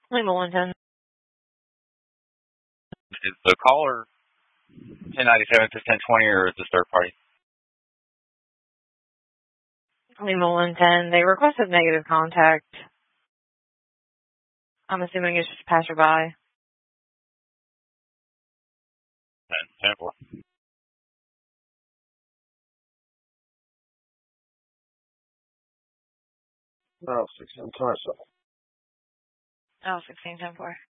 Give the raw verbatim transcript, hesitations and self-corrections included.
Lima one ten. Is the caller ten ninety-seven to ten twenty, or is this third party? Lima one ten. They requested negative contact. I'm assuming it's just passerby. ten, ten four. Oh, sixteen, twenty-seven. Oh, sixteen ten four.